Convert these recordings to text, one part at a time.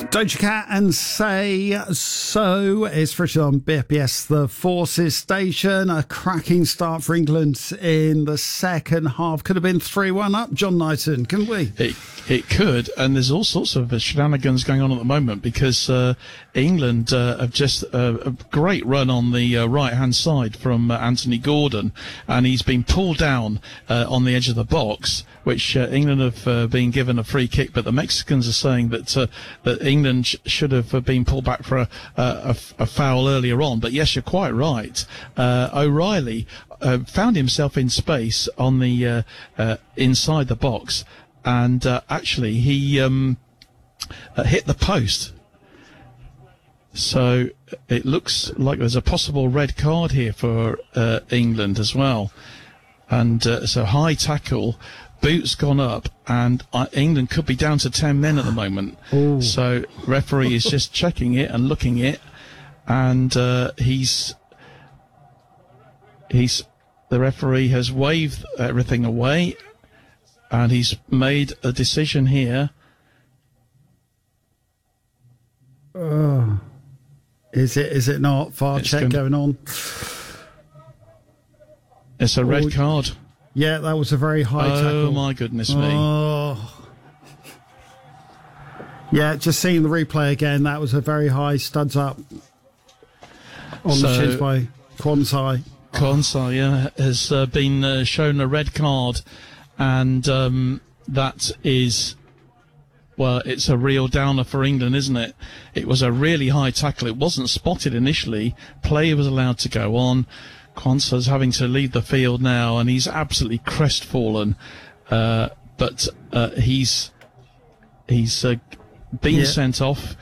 Doja Cat and Say So is fresh on BFBS, the Forces station. A cracking start for England in the second half. Could have been 3-1 up, John Knighton, couldn't we? It could, and there's all sorts of shenanigans going on at the moment because England have just a great run on the right-hand side from Anthony Gordon, and he's been pulled down on the edge of the box, which England have been given a free kick, but the Mexicans are saying that England should have been pulled back for a foul earlier on. But yes, you're quite right. O'Reilly found himself in space on the inside the box, and actually he hit the post. So it looks like there's a possible red card here for England as well. And so high tackle, boots gone up, and England could be down to 10 men at the moment. Ooh. So referee is just checking it and looking it, and the referee has waved everything away, and he's made a decision here. Is it not? VAR check going on. It's a red card. Yeah, that was a very high tackle. Oh, my goodness me. Yeah, just seeing the replay again, that was a very high studs up on the shins by Quansah. Quansah, yeah, has been shown a red card, and that is... Well, it's a real downer for England, isn't it? It was a really high tackle. It wasn't spotted initially. Play was allowed to go on. Quansah's having to leave the field now, and he's absolutely crestfallen. But he's been sent off.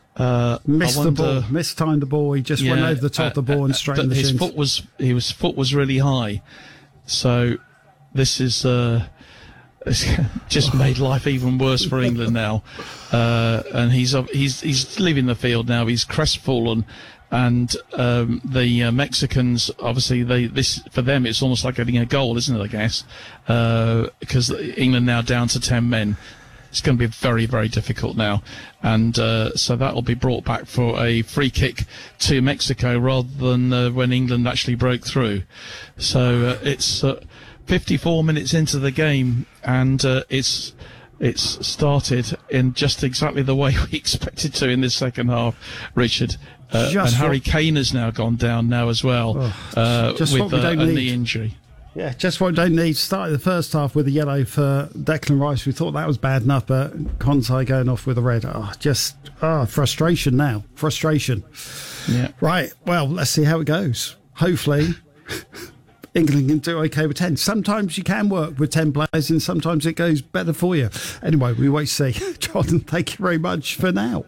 Mistimed the ball. He just went over the top of the ball and straight in the shins. His foot was really high. So this is... It's just made life even worse for England now, and he's leaving the field now. He's crestfallen, and the Mexicans, obviously, for them it's almost like getting a goal, isn't it? I guess because England now down to 10 men. It's going to be very, very difficult now, and so that will be brought back for a free kick to Mexico rather than when England actually broke through. So it's 54 minutes into the game, and it's started in just exactly the way we expected to in this second half, Richard. And Harry Kane has now gone down now as well with a knee injury. Yeah, just what we don't need. Started the first half with a yellow for Declan Rice. We thought that was bad enough, but Quansah going off with a red. Frustration now. Frustration. Yeah. Right, well, let's see how it goes. Hopefully... England can do okay with 10. Sometimes you can work with 10 players, and sometimes it goes better for you. Anyway, we wait to see. Jordan, thank you very much for now.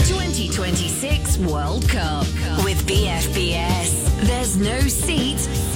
2026 World Cup with BFBS. There's no seat